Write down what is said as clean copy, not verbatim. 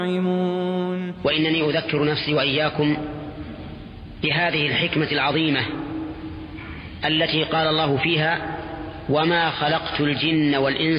وإنني أذكر نفسي وإياكم بهذه الحكمة العظيمة التي قال الله فيها: وما خلقت الجن والإنس